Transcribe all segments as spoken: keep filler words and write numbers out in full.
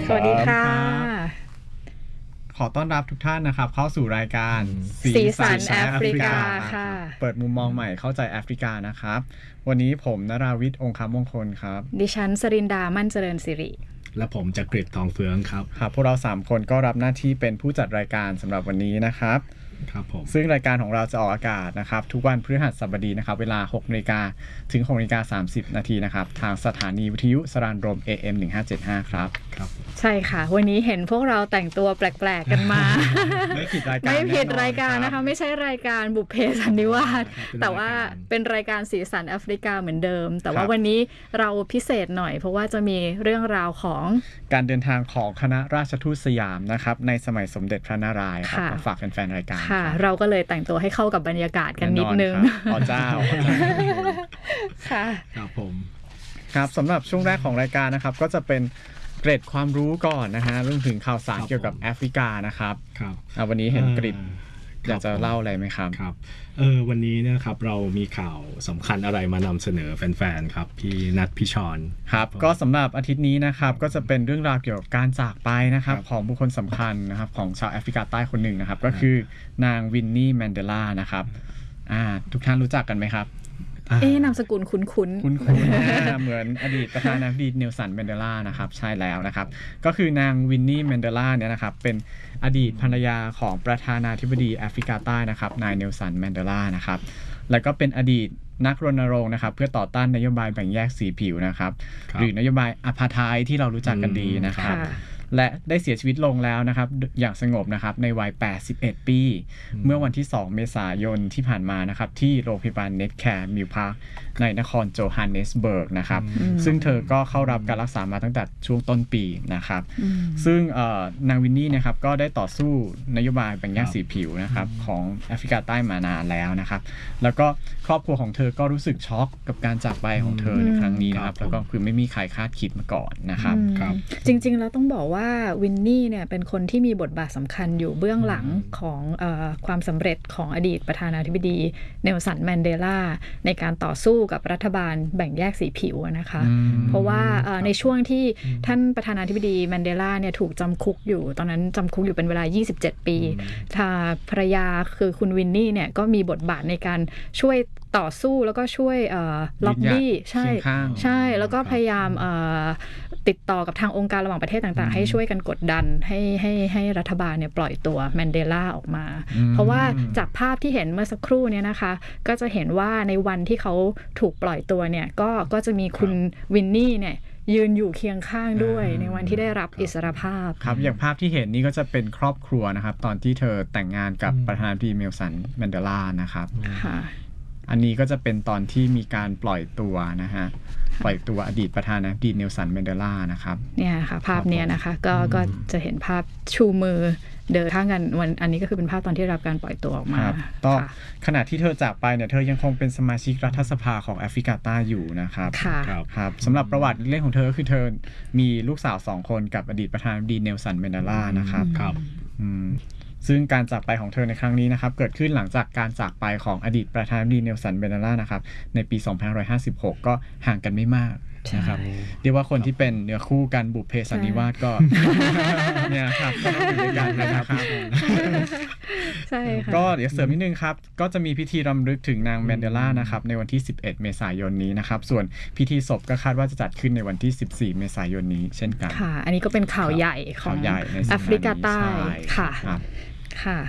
สวัสดีค่ะขอต้อนรับทุกท่านนะครับเข้าสู่รายการสีสันแอฟริกาค่ะเปิดมุมมองใหม่เข้าใจแอฟริกานะครับวันนี้ผมนราวิทย์องคมงคลครับดิฉันสรินดามั่นเจริญสิริและผมจักริดทองเฟืองครับครับพวกเราสามคนก็รับหน้าที่เป็นผู้จัดรายการสำหรับวันนี้นะครับครับผมซึ่งรายการของเราจะออกอากาศนะครับทุกวันพฤหัสบดีนะครับเวลา หกนาฬิกา ถึง หกนาฬิกาสามสิบนาทีนะครับทางสถานีวิทยุสรานรม เอ เอ็ม หนึ่งห้าเจ็ดห้าครับครับใช่ค่ะวันนี้เห็นพวกเราแต่งตัวแปลกๆกันมาไม่ผิดรายการไม่ผิดรายการนะคะไม่ใช่รายการบุพเพสันนิวาสแต่ว่าเป็นรายการสีสันแอฟริกาเหมือนเดิมแต่ว่าวันนี้เราพิเศษหน่อยเพราะว่าจะมีเรื่องราวของการเดินทางของคณะราชทูตสยามนะครับในสมัยสมเด็จพระนารายณ์ครับมาฝากแฟนๆรายการค่ะเราก็เลยแต่งตัวให้เข้ากับบรรยากาศกันนิดนึงอ๋อเจ้าค่ะครับผมครับสำหรับช่วงแรกของรายการนะครับก็จะเป็นเกร็ดความรู้ก่อนนะฮะเรื่องถึงข่าวสารเกี่ยวกับแอฟริกานะครับครับวันนี้เห็นกริดอยากจะเล่าอะไรไหมครับครับเออวันนี้นะครับเรามีข่าวสำคัญอะไรมานำเสนอแฟนๆครับพี่นัทพี่ชอนครับก็สำหรับอาทิตย์นี้นะครับก็จะเป็นเรื่องราวเกี่ยวกับการจากไปนะครับของบุคคลสำคัญนะครับของชาวแอฟริกาใต้คนหนึ่งนะครับก็คือนางวินนี่แมนเดลานะครับอ่าทุกท่านรู้จักกันไหมครับเอ๊ะนามสกุลคุ้นๆคุ้นๆเหมือนอดีตประธานาธิบดีเนลสันแมนเดลานะครับใช่แล้วนะครับก็คือนางวินนี่แมนเดลาเนี่ยนะครับเป็นอดีตภรรยาของประธานาธิบดีแอฟริกาใต้นะครับนายเนลสันแมนเดลานะครับแล้วก็เป็นอดีตนักรณรงค์นะครับเพื่อต่อต้านนโยบายแบ่งแยกสีผิวนะครับหรือนโยบายอพาร์ไทด์ที่เรารู้จักกันดีนะครับและได้เสียชีวิตลงแล้วนะครับอย่างสงบนะครับในวัยแปดสิบเอ็ดปีเมื่อวันที่สองเมษายนที่ผ่านมานะครับที่โรงพยาบาลเน็ตแคร์มิลพาร์คในนครโจฮันเนสเบิร์กนะครับซึ่งเธอก็เข้ารับการรักษามาตั้งแต่ช่วงต้นปีนะครับซึ่งนางวินนี่นะครับก็ได้ต่อสู้นโยบายแบ่งแยกสีผิวนะครับของแอฟริกาใต้มานานแล้วนะครับแล้วก็ครอบครัวของเธอก็รู้สึกช็อกกับการจากไปของเธอในครั้งนี้นะครับแล้วก็คือไม่มีใครคาดคิดมาก่อนนะครับจริงๆแล้วต้องบอกว่าวินนี่เนี่ยเป็นคนที่มีบทบาทสำคัญอยู่เบื้องหลังของเอ่อความสำเร็จของอดีตประธานาธิบดีเนลสันแมนเดลาในการต่อสู้กับรัฐบาลแบ่งแยกสีผิวนะคะเพราะว่าในช่วงที่ท่านประธานาธิบดีแมนเดลาเนี่ยถูกจำคุกอยู่ตอนนั้นจำคุกอยู่เป็นเวลายี่สิบเจ็ดปีทางภรรยาคือคุณวินนี่เนี่ยก็มีบทบาทในการช่วยต่อสู้แล้วก็ช่วยล็อบบี้ใช่ใช่แล้วก็พยายามติดต่อกับทางองค์การระหว่างประเทศต่างๆให้ช่วยกันกดดันให้ให้ให้รัฐบาลเนี่ยปล่อยตัวแมนเดลาออกมาเพราะว่าจากภาพที่เห็นเมื่อสักครู่เนี่ยนะคะก็จะเห็นว่าในวันที่เขาถูกปล่อยตัวเนี่ยก็ก็จะมีคุณวินนี่เนี่ยยืนอยู่เคียงข้างด้วยในวันที่ได้รับอิสรภาพครับอย่างภาพที่เห็นนี่ก็จะเป็นครอบครัวนะครับตอนที่เธอแต่งงานกับประธานาธิบดีเนลสันแมนเดลานะครับอันนี้ก็จะเป็นตอนที่มีการปล่อยตัวนะฮะปล่อยตัวอดีตประธานาธิบดีเนลสันแมนเดลานะครับเนี่ยค่ะภาพเนี้ยนะคะก็ก็จะเห็นภาพชูมือเดินข้างกันวันอันนี้ก็คือเป็นภาพตอนที่รับการปล่อยตัวออกมาต่อขณะที่เธอจากไปเนี่ยเธอยังคงเป็นสมาชิกรัฐสภาของแอฟริกาใต้อยู่นะครับครับสำหรับประวัติเรื่องของเธอก็คือเธอมีลูกสาวสองคนกับอดีตประธานาธิบดีเนลสันแมนเดลานะครับครับซึ่งการจากไปของเธอในครั้งนี้นะครับเกิดขึ้นหลังจากการจากไปของอดีตประธานาธิบดีเนลสันแมนเดลานะครับในปีสองพันห้าร้อยห้าสิบหกก็ห่างกันไม่มากนะครับเรียกว่าคนที่เป็นเนื้อคู่กันบุพเพสันนิวาสก็เนี่ยครับก็ต้องอยู่ด้วยกันนะครับใช่ค่ะก็เดี๋ยวเสริมนิดนึงครับก็จะมีพิธีรำลึกถึงนางแมนเดลานะครับในวันที่สิบเอ็ดเมษายนนี้นะครับส่วนพิธีศพก็คาดว่าจะจัดขึ้นในวันที่สิบสี่เมษายนนี้เช่นกันค่ะอันนี้ก็เป็นข่าวใหญ่ของแอฟริกาใต้ค่ะค่ะ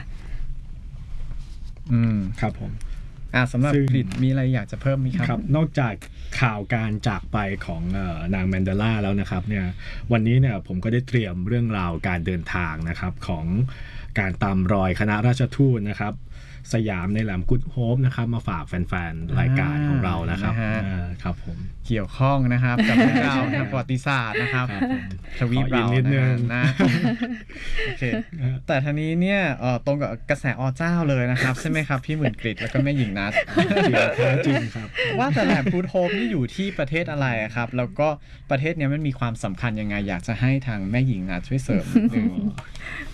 อืมครับผมอ่าสำหรับกริดมีอะไรอยากจะเพิ่มไหมครับครับนอกจากข่าวการจากไปของเอ่อนางแมนเดลาแล้วนะครับเนี่ยวันนี้เนี่ยผมก็ได้เตรียมเรื่องราวการเดินทางนะครับของการตามรอยคณะราชทูตนะครับสยามในแหลมกุดโฮปนะครับมาฝากแฟนๆรายการของเรานะครับครับผมเกี่ยวข้องนะครับกับเรื่องราวทางประวัติศาสตร์นะครับทวีปเรานิดนึงนะโอเคแต่ทีนี้เนี่ยตรงกับกระแสอเจ้าเลยนะครับใช่ไหมครับพี่หมื่นกฤษแล้วก็แม่หญิงนัทจริงครับว่าแต่แหลมกุดโฮปนี่อยู่ที่ประเทศอะไรครับแล้วก็ประเทศนี้มันมีความสำคัญยังไงอยากจะให้ทางแม่หญิงนัทช่วยเสริมนิดนึง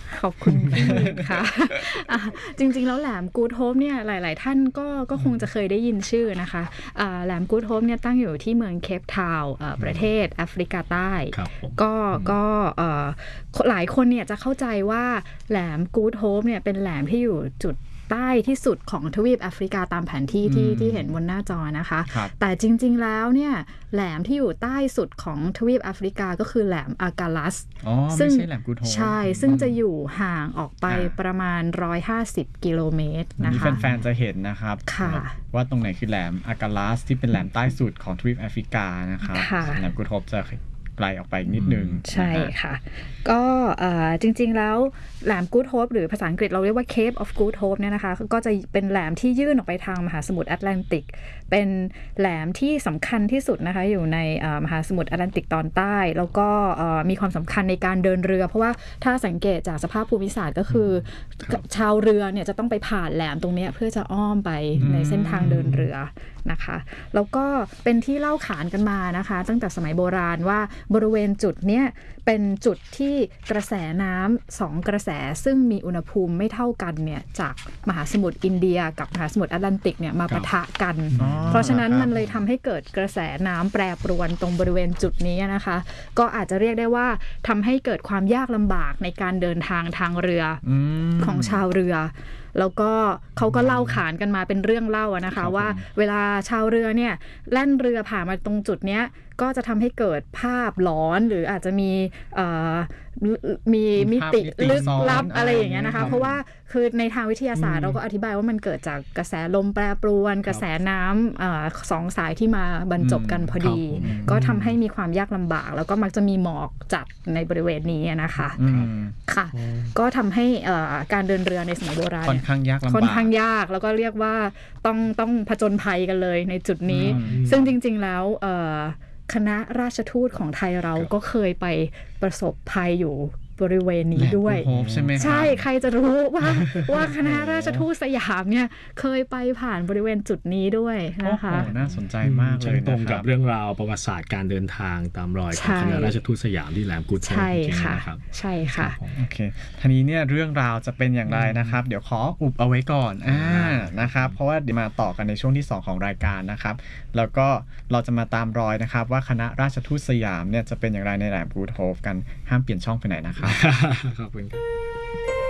ขอบคุณพี่ค่ะอ่ะจริงๆแล้วแหลมกู๊ดโฮปเนี่ยหลายๆท่านก็ก็คงจะเคยได้ยินชื่อนะคะอ่าแหลมกู๊ดโฮปเนี่ยตั้งอยู่ที่เมืองเคปทาวน์เอ่อประเทศแอฟริกาใต้ก็ก็เอ่อหลายคนเนี่ยจะเข้าใจว่าแหลมกู๊ดโฮปเนี่ยเป็นแหลมที่อยู่จุดใต้ที่สุดของทวีปแอฟริกาตามแผนที่ที่ที่เห็นบนหน้าจอนะคะแต่จริงๆแล้วเนี่ยแหลมที่อยู่ใต้สุดของทวีปแอฟริกาก็คือแหลมอากาลัสอ๋อไม่ใช่แหลมกูดโฮปใช่ซึ่งจะอยู่ห่างออกไปประมาณหนึ่งร้อยห้าสิบกิโลเมตรนะคะนี่แฟนๆจะเห็นนะครับว่าตรงไหนคือแหลมอากาลัสที่เป็นแหลมใต้สุดของทวีปแอฟริกานะครับแหลมกูดโฮปจะไกลออกไปนิดนึงใช่ค่ะก็จริงๆแล้วแหลมกู๊ดโฮปหรือภาษาอังกฤษเราเรียกว่า Cape of Good Hope เนี่ยนะคะก็จะเป็นแหลมที่ยื่นออกไปทางมหาสมุทรแอตแลนติกเป็นแหลมที่สำคัญที่สุดนะคะอยู่ในมหาสมุทรแอตแลนติกตอนใต้แล้วก็มีความสำคัญในการเดินเรือเพราะว่าถ้าสังเกตจากสภาพภูมิศาสตร์ก็คือชาวเรือเนี่ยจะต้องไปผ่านแหลมตรงนี้เพื่อจะอ้อมไปในเส้นทางเดินเรือนะคะแล้วก็เป็นที่เล่าขานกันมานะคะตั้งแต่สมัยโบราณว่าบริเวณจุดเนี้ยเป็นจุดที่กระแสน้ำสองกระแสซึ่งมีอุณหภูมิไม่เท่ากันเนี่ยจากมหาสมุทรอินเดียกับมหาสมุทรแอตแลนติกเนี่ยมาปะทะกันเพราะฉะนั้นมันเลยทำให้เกิดกระแสน้ำแปรปรวนตรงบริเวณจุดนี้นะคะก็อาจจะเรียกได้ว่าทำให้เกิดความยากลำบากในการเดินทางทางเรือของชาวเรือแล้วก็เขาก็เล่าขานกันมาเป็นเรื่องเล่านะคะว่าเวลาชาวเรือเนี่ยแล่นเรือผ่านมาตรงจุดเนี้ยก็จะทำให้เกิดภาพหลอนหรืออาจจะมีมีมิติลึกลับอะไรอย่างเงี้ยนะคะเพราะว่าคือในทางวิทยาศาสตร์เราก็อธิบายว่ามันเกิดจากกระแสลมแปรปรวนกระแสน้ำสองสายที่มาบรรจบกันพอดีก็ทำให้มีความยากลำบากแล้วก็มักจะมีหมอกจัดในบริเวณนี้นะคะค่ะก็ทำให้การเดินเรือในสมัยโบราณค่อนข้างยากลำบากค่อนข้างยากแล้วก็เรียกว่าต้องต้องผจญภัยกันเลยในจุดนี้ซึ่งจริงๆแล้วคณะราชทูตของไทยเราก็เคยไปประสบภัยอยู่บริเวณนี้ด้วยใช่ไหมครับใช่ใครจะรู้ว่าว่าคณะราชทูตสยามเนี่ยเคยไปผ่านบริเวณจุดนี้ด้วยนะคะโอ้น่าสนใจมากเลยตรงกับเรื่องราวประวัติศาสตร์การเดินทางตามรอยของคณะราชทูตสยามที่แหลมกู๊ดโฮปใช่ค่ะใช่ค่ะโอเคทีนี้เนี่ยเรื่องราวจะเป็นอย่างไรนะครับเดี๋ยวขออุบเอาไว้ก่อนอ่านะครับเพราะว่าเดี๋ยวมาต่อกันในช่วงที่สองของรายการนะครับแล้วก็เราจะมาตามรอยนะครับว่าคณะราชทูตสยามเนี่ยจะเป็นอย่างไรในแหลมกู๊ดโฮปกันห้ามเปลี่ยนช่องไปไหนนะครับขอบคุณครับ